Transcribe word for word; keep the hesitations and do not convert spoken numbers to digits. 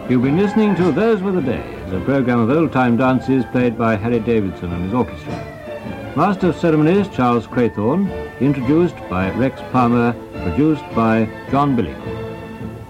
You've been listening to Those Were the Days, a programme of old-time dances played by Harry Davidson and his orchestra. Master of Ceremonies, Charles Craythorne, introduced by Rex Palmer, produced by John Billing.